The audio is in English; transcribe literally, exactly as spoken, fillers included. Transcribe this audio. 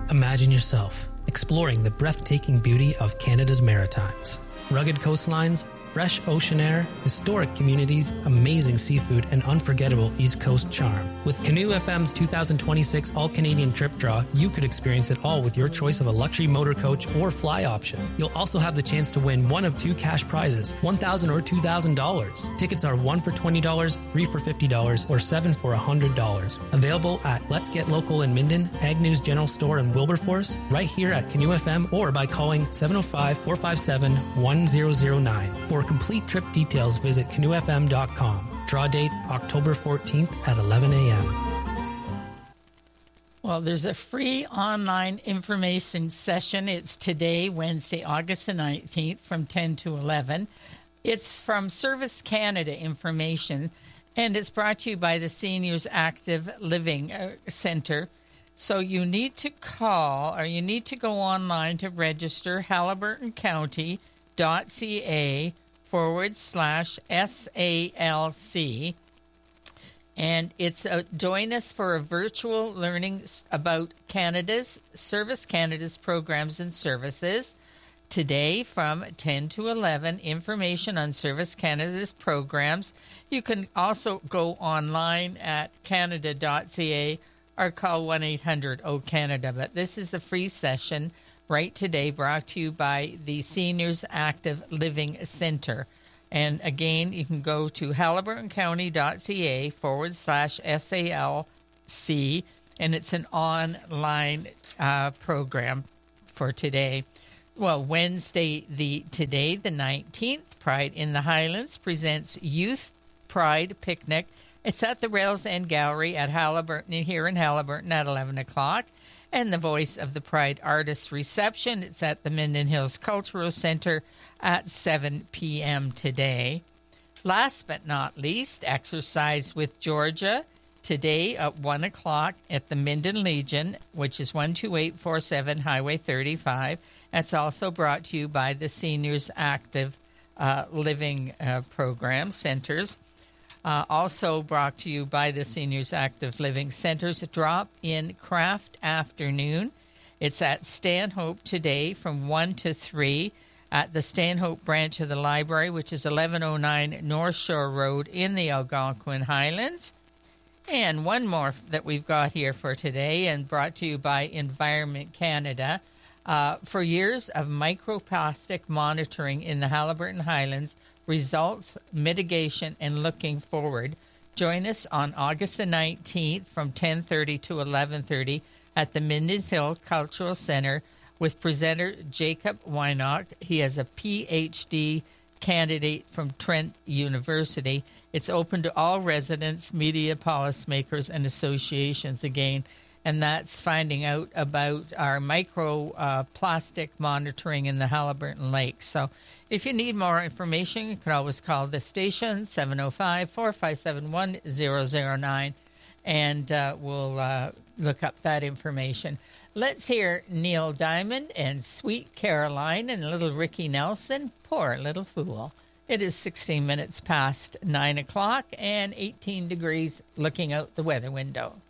Imagine yourself exploring the breathtaking beauty of Canada's Maritimes. Rugged coastlines, fresh ocean air, historic communities, amazing seafood, and unforgettable East Coast charm. With Canoe F M's two thousand twenty-six All-Canadian Trip Draw, you could experience it all with your choice of a luxury motor coach or fly option. You'll also have the chance to win one of two cash prizes, one thousand dollars or two thousand dollars. Tickets are one for twenty dollars, three for fifty dollars, or seven for one hundred dollars. Available at Let's Get Local in Minden, Agnew's General Store in Wilberforce, right here at Canoe F M, or by calling seven oh five, four five seven, one zero zero nine. For complete trip details, visit canoe f m dot com. Draw date October fourteenth at eleven a.m. Well, there's a free online information session. It's today, Wednesday, August the nineteenth, from ten to eleven. It's from Service Canada Information, and it's brought to you by the Seniors Active Living uh, Centre. So you need to call, or you need to go online to register, Haliburton County dot c a forward slash S A L C. And it's a, join us for a virtual learning about Canada's, Service Canada's programs and services. Today from ten to eleven, information on Service Canada's programs. You can also go online at canada dot c a or call one eight hundred O Canada. But this is a free session right today, brought to you by the Seniors Active Living Centre. And again, you can go to Haliburton County dot c a forward slash S A L C, and it's an online uh, program for today. Well, Wednesday, the today, the nineteenth, Pride in the Highlands presents Youth Pride Picnic. It's at the Rails End Gallery at Haliburton, here in Haliburton at eleven o'clock. And the Voice of the Pride Artists Reception, it's at the Minden Hills Cultural Center at seven p.m. today. Last but not least, Exercise with Georgia today at one o'clock at the Minden Legion, which is one two eight four seven Highway thirty-five. That's also brought to you by the Seniors Active uh, Living uh, Program Centers. Uh, also brought to you by the Seniors Active Living Centers, Drop-In Craft Afternoon. It's at Stanhope today from one to three at the Stanhope branch of the library, which is eleven oh nine North Shore Road in the Algonquin Highlands. And one more that we've got here for today, and brought to you by Environment Canada. Uh, for years of microplastic monitoring in the Haliburton Highlands, results, mitigation, and looking forward. Join us on August the nineteenth from ten thirty to eleven thirty at the Minden Hill Cultural Center with presenter Jacob Weinock. He has a P H D candidate from Trent University. It's open to all residents, media, policymakers, and associations again. And that's finding out about our micro uh, plastic monitoring in the Haliburton Lake. So if you need more information, you can always call the station, seven oh five, four five seven, one zero zero nine, and uh, we'll uh, look up that information. Let's hear Neil Diamond and Sweet Caroline and little Ricky Nelson, Poor Little Fool. It is sixteen minutes past nine o'clock and eighteen degrees looking out the weather window.